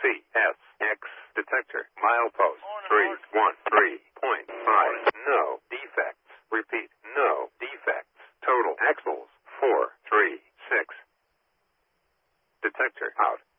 CSX detector. Milepost 313.5. No defects. Repeat, no defects. Total axles 436. Detector out.